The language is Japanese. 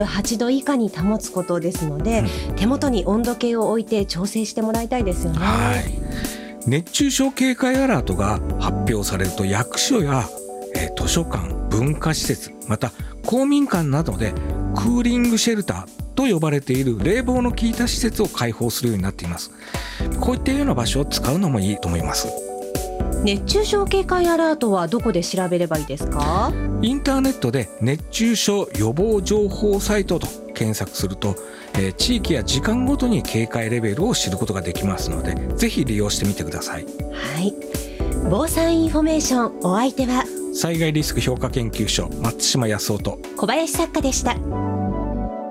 8度以下に保つことですので、手元に温度計を置いて調整してもらいたいですよね。 はい。熱中症警戒アラートが発表されると、役所や図書館、文化施設、また公民館などでクーリングシェルターと呼ばれている冷房の効いた施設を開放するようになっています。こういったような場所を使うのもいいと思います。 熱中症警戒アラートはどこで調べればいいですか？ インターネットで熱中症予防情報サイトと検索すると、地域や時間ごとに警戒レベルを知ることができますので、ぜひ利用してみてください。 はい。防災インフォメーション、お相手は災害リスク評価研究所松島康夫と小林作家でした。